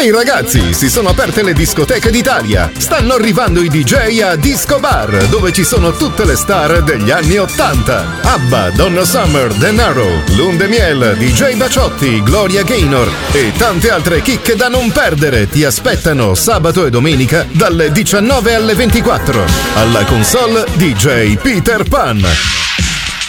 Ehi ragazzi, si sono aperte le discoteche d'Italia. Stanno arrivando i DJ a Disco Bar, dove ci sono tutte le star degli anni '80. ABBA, Donna Summer, Denaro, Lune Miel, DJ Baciotti, Gloria Gaynor e tante altre chicche da non perdere ti aspettano sabato e domenica dalle 19 alle 24. Alla console DJ Peter Pan.